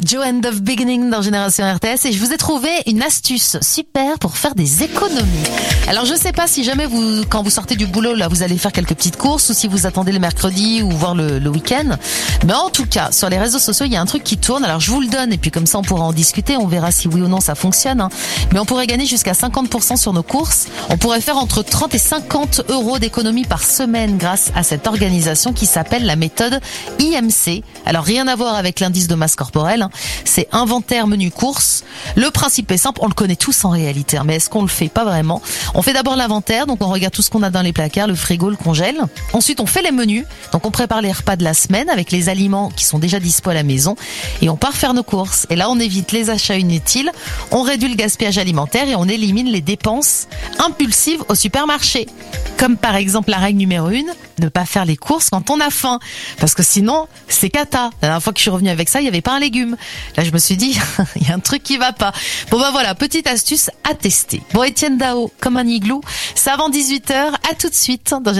Joe and the Beginning dans Génération RTS et je vous ai trouvé une astuce super pour faire des économies. Alors je sais pas si jamais quand vous sortez du boulot là, vous allez faire quelques petites courses ou si vous attendez le mercredi ou voir le week-end. Mais en tout cas, sur les réseaux sociaux, il y a un truc qui tourne. Alors je vous le donne et puis comme ça on pourra en discuter. On verra si oui ou non ça fonctionne. Mais on pourrait gagner jusqu'à 50% sur nos courses. On pourrait faire entre 30 et 50 euros d'économie par semaine grâce à cette organisation qui s'appelle la méthode IMC. Alors rien à voir avec l'indice de masse corporelle. C'est inventaire menu course. Le principe est simple, on le connaît tous en réalité, mais est-ce qu'on le fait? Pas vraiment. On fait d'abord l'inventaire, donc on regarde tout ce qu'on a dans les placards, le frigo, le congèle. Ensuite, on fait les menus, donc on prépare les repas de la semaine avec les aliments qui sont déjà dispo à la maison et on part faire nos courses. Et là, on évite les achats inutiles, on réduit le gaspillage alimentaire et on élimine les dépenses impulsives au supermarché. Comme par exemple la règle numéro 1, ne pas faire les courses quand on a faim. Parce que sinon, c'est cata. La dernière fois que je suis revenue avec ça, il n'y avait pas un légume. Là, je me suis dit, il y a un truc qui va pas. Bon, bah voilà, petite astuce à tester. Bon, Étienne Dao, comme un igloo. C'est avant 18h. À tout de suite dans